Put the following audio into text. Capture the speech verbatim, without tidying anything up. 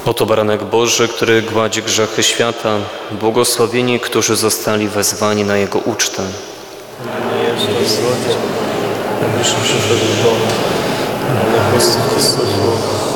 Oto baranek Boży, który gładzi grzechy świata. Błogosławieni, którzy zostali wezwani na Jego ucztę. Nie jest złodziej, abyś przyszedł do mnie, ale postaci słowo.